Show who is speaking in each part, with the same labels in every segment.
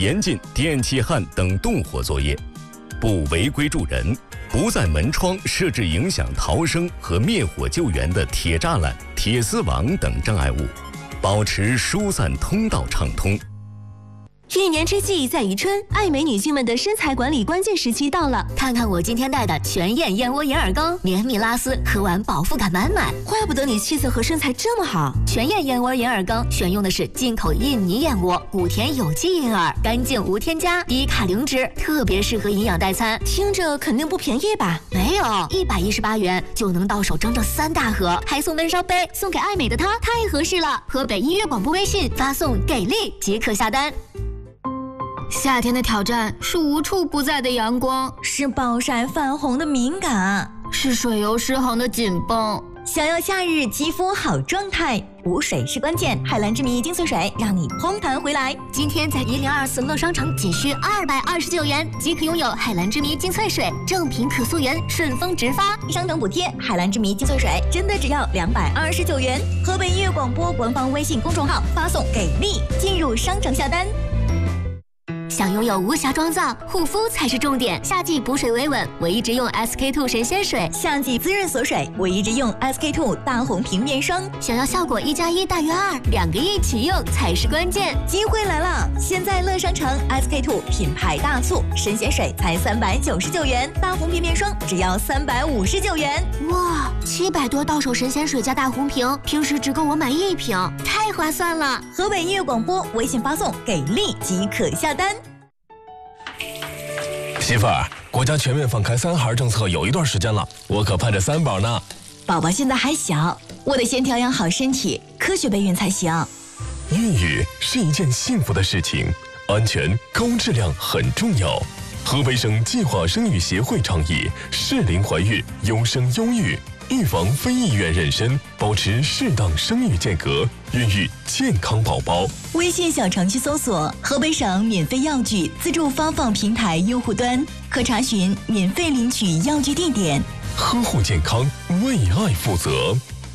Speaker 1: 严禁电气焊等动火作业，不违规助人，不在门窗设置影响逃生和灭火救援的铁栅栏、铁丝网等障碍物，保持疏散通道畅通。
Speaker 2: 一年之计在于春，爱美女性们的身材管理关键时期到了。
Speaker 3: 看看我今天带的全燕燕窝银耳羹，绵密拉丝，喝完饱腹感满满。
Speaker 2: 怪不得你气色和身材这么好。
Speaker 3: 全燕燕窝银耳羹选用的是进口印尼燕窝，谷田有机银耳，干净无添加，低卡零脂，特别适合营养代餐。
Speaker 2: 听着肯定不便宜吧？
Speaker 3: 没有，118元就能到手整整3大盒，还送闷烧杯，送给爱美的她太合适了。河北音乐广播微信发送“给力”即可下单。夏天的挑战是无处不在的阳光，
Speaker 2: 是暴晒泛红的敏感，
Speaker 3: 是水油失衡的紧绷。
Speaker 2: 想要夏日肌肤好状态，补水是关键。海蓝之谜精粹水让你嘭弹回来。
Speaker 3: 今天在1024乐商城仅需229元即可拥有海蓝之谜精粹水，正品可溯源，顺丰直发，
Speaker 2: 商城补贴。海蓝之谜精粹水真的只要229元。河北音乐广播官方微信公众号发送“给力”进入商城下单。
Speaker 3: 想拥有无瑕妆造，护肤才是重点。夏季补水维稳，我一直用 SK2 神仙水；
Speaker 2: 夏季滋润锁水，我一直用 SK2 大红瓶面霜。
Speaker 3: 想要效果1+1大于2，2个一起用才是关键。
Speaker 2: 机会来了！现在乐商城 SK2 品牌大促，神仙水才399元，大红瓶面霜只要359元。
Speaker 3: 哇，700多到手神仙水加大红瓶，平时只够我买1瓶，太划算了！
Speaker 2: 河北音乐广播微信发送“给力”即可下单。
Speaker 4: 媳妇儿，国家全面放开3孩政策有一段时间了，我可盼着3宝呢。
Speaker 2: 宝宝现在还小，我得先调养好身体，科学备孕才行。
Speaker 4: 孕育是一件幸福的事情，安全高质量很重要。河北省计划生育协会倡议适龄怀孕，优生优育，预防非意愿妊娠，保持适当生育间隔，孕育健康宝宝。
Speaker 2: 微信小程序搜索河北省免费药具自助发放平台用户端，可查询免费领取药具地点。
Speaker 4: 呵护健康，为爱负责。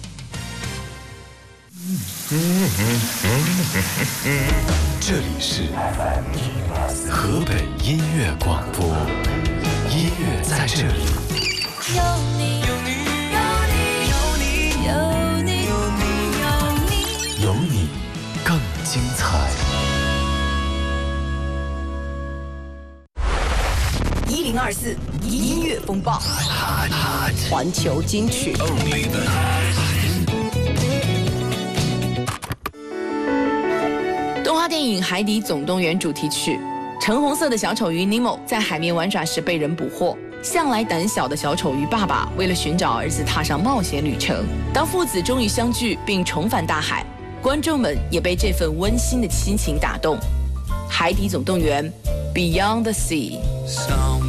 Speaker 5: 这里是河北音乐广播，音乐在这里。
Speaker 6: 有你，有你，有你，有你，有你，有你，
Speaker 5: 有你更精彩。
Speaker 2: 1024音乐风暴，环球金曲。
Speaker 7: 动画电影《海底总动员》主题曲，橙红色的小丑鱼尼莫在海面玩耍时被人捕获。向来胆小的小丑鱼爸爸为了寻找儿子踏上冒险旅程，当父子终于相聚并重返大海，观众们也被这份温馨的亲情打动。《海底总动员》 Beyond the Sea。